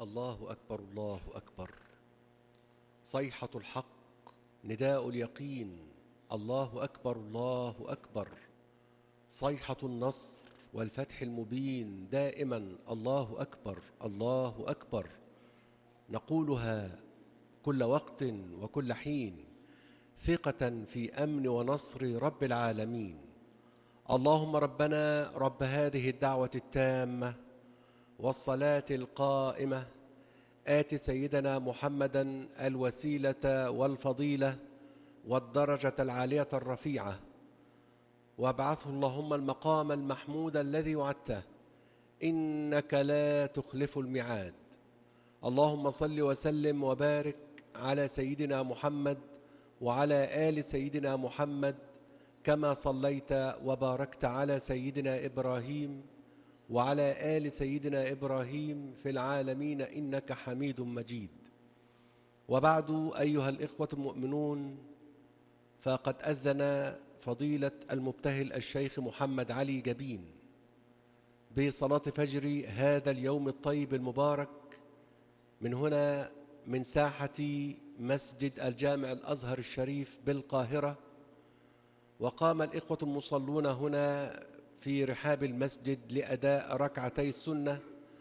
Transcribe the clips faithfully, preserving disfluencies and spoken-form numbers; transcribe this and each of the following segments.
الله أكبر الله أكبر. صيحة الحق، نداء اليقين. الله أكبر الله أكبر. صيحة النصر والفتح المبين دائما. الله أكبر الله أكبر. نقولها كل وقت وكل حين ثقة في أمن ونصر رب العالمين. اللهم ربنا رب هذه الدعوة التامة والصلاة القائمة، آت سيدنا محمدا الوسيلة والفضيلة والدرجة العالية الرفيعة، وابعثه اللهم المقام المحمود الذي وعدته، إنك لا تخلف الميعاد. اللهم صل وسلم وبارك على سيدنا محمد وعلى آل سيدنا محمد، كما صليت وباركت على سيدنا إبراهيم وعلى آل سيدنا إبراهيم في العالمين إنك حميد مجيد. وبعد، أيها الإخوة المؤمنون، فقد أذن فضيلة المبتهل الشيخ محمد علي جبين بصلاة فجر هذا اليوم الطيب المبارك من هنا، من ساحة مسجد الجامع الأزهر الشريف بالقاهرة. وقام الإخوة المصلون هنا في رحاب المسجد لأداء ركعتي السنة،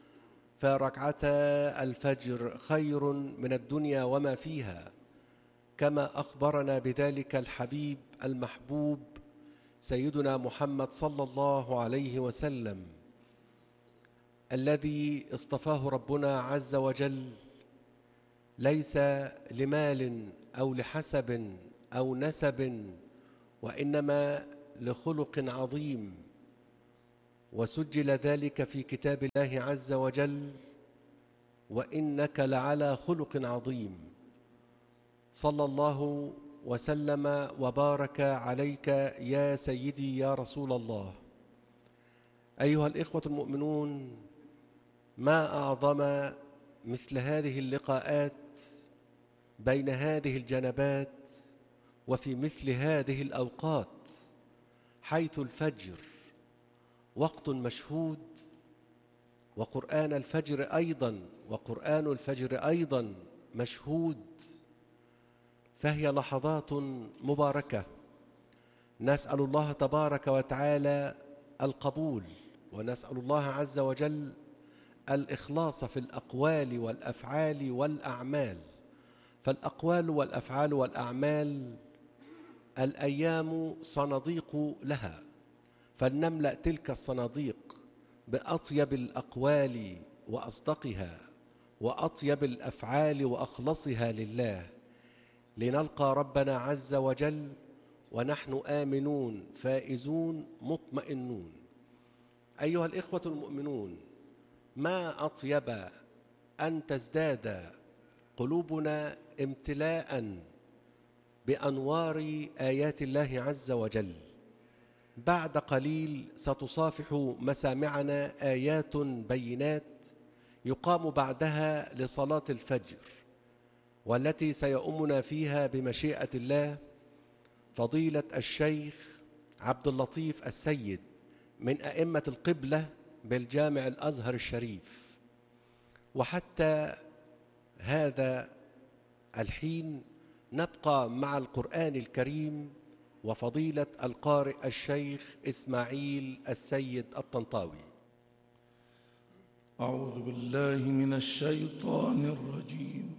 فركعتا الفجر خير من الدنيا وما فيها، كما أخبرنا بذلك الحبيب المحبوب سيدنا محمد صلى الله عليه وسلم، الذي اصطفاه ربنا عز وجل ليس لمال أو لحسب أو نسب، وإنما لخلق عظيم، وسجل ذلك في كتاب الله عز وجل: وإنك لعلى خلق عظيم. صلى الله وسلم وبارك عليك يا سيدي يا رسول الله. أيها الإخوة المؤمنون، ما أعظم مثل هذه اللقاءات بين هذه الجنبات وفي مثل هذه الأوقات، حيث الفجر وقت مشهود، وقرآن الفجر أيضا وقرآن الفجر أيضا مشهود، فهي لحظات مباركة. نسأل الله تبارك وتعالى القبول، ونسأل الله عز وجل الإخلاص في الأقوال والأفعال والأعمال. فالأقوال والأفعال والأعمال الأيام صناديق لها، فلنملأ تلك الصناديق بأطيب الأقوال وأصدقها، وأطيب الأفعال وأخلصها لله، لنلقى ربنا عز وجل ونحن آمنون فائزون مطمئنون. أيها الإخوة المؤمنون، ما أطيب أن تزداد قلوبنا امتلاءً بأنوار آيات الله عز وجل. بعد قليل ستصافح مسامعنا آيات بينات يقام بعدها لصلاة الفجر، والتي سيؤمنا فيها بمشيئة الله فضيلة الشيخ عبد اللطيف السيد من أئمة القبلة بالجامع الأزهر الشريف. وحتى هذا الحين نبقى مع القرآن الكريم وفضيلة القارئ الشيخ إسماعيل السيد الطنطاوي. أعوذ بالله من الشيطان الرجيم.